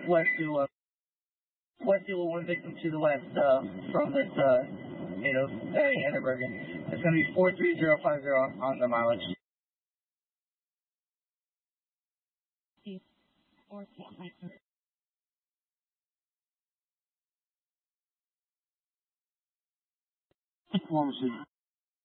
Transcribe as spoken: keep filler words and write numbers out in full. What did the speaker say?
west to uh, west to one victim to the west uh, from this uh, you know, hey, Hennebergen. It's going to be four three zero five zero on the mileage. Performance